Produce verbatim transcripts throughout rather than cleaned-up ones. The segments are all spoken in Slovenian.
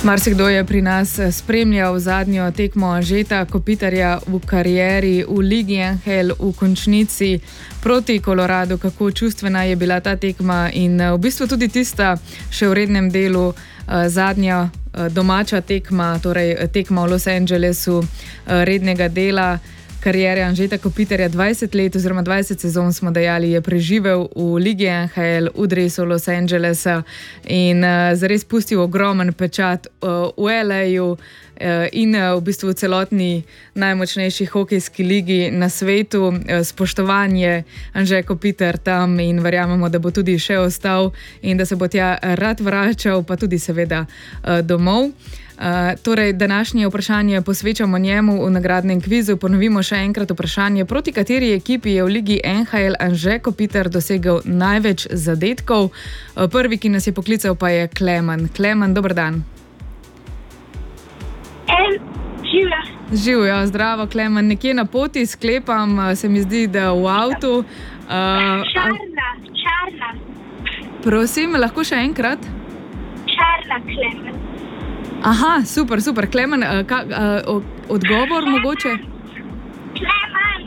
Marsikdo je pri nas spremljal zadnjo tekmo Anžeta Kopitarja v karieri v Ligi N H L v končnici proti Coloradu. Kako čustvena je bila ta tekma in v bistvu tudi tista še v rednem delu zadnja domača tekma, torej tekma v Los Angelesu rednega dela kariere Anžeta Kopitarja. dvajset let oziroma dvajset sezon smo dejali, je preživel v Ligi N H L v dresu Los Angelesa in uh, zares pustil ogromen pečat uh, v L A-ju uh, in uh, v bistvu v celotni najmočnejši hokejski ligi na svetu. Uh, spoštovanje Anže Kopitar tam in verjamemo, da bo tudi še ostal in da se bo tja rad vračal, pa tudi seveda uh, domov. Uh, torej, današnje vprašanje posvečamo njemu v nagradnem kvizu. Ponovimo še enkrat vprašanje, proti kateri ekipi je v Ligi N H L Anže Kopitar dosegel največ zadetkov. Uh, prvi, ki nas je poklical, pa je Klemen. Klemen, dober dan. En, živjo. Živjo, zdravo Klemen. Nekje na poti, sklepam, se mi zdi, da v avtu. Uh, čarna, čarna. Prosim, lahko še enkrat? Čarna, Klemen. Aha, super, super. Klemen, ka, uh, odgovor Klemen. mogoče? Klemen.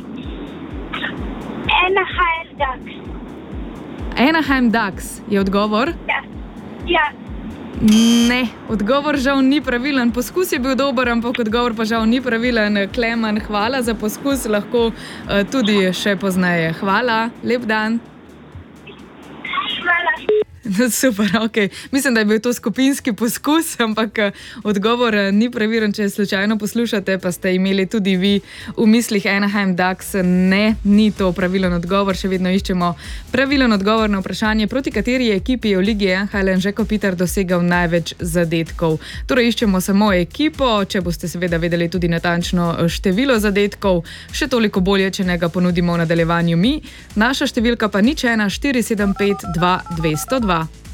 Anaheim Ducks. Anaheim Ducks je odgovor? Ja. Ja. Ne, odgovor žal ni pravilen. Poskus je bil dober, ampak odgovor pa žal ni pravilen. Klemen, hvala za poskus, lahko uh, tudi še pozneje. Hvala, lep dan. Hvala. Super, ok. Mislim, da je bil to skupinski poskus, ampak odgovor ni pravilen. Če slučajno poslušate, pa ste imeli tudi vi v mislih Anaheim Ducks. Ne, ni to pravilen odgovor. Še vedno iščemo pravilen odgovor na vprašanje, proti kateri ekipi je v Ligi N H L Anže Kopitar dosegal največ zadetkov. Torej, iščemo samo ekipo, če boste seveda vedeli tudi natančno število zadetkov, še toliko bolje, če ne ga ponudimo v nadaljevanju mi. Naša številka pa nič ena štiri sedem pet dva dvesto dva.